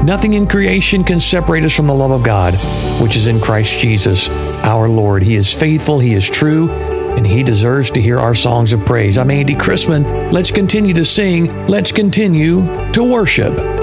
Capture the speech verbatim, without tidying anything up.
Nothing in creation can separate us from the love of God, which is in Christ Jesus, our Lord. He is faithful, He is true, and He deserves to hear our songs of praise. I'm Andy Chrisman. Let's continue to sing. Let's continue to worship.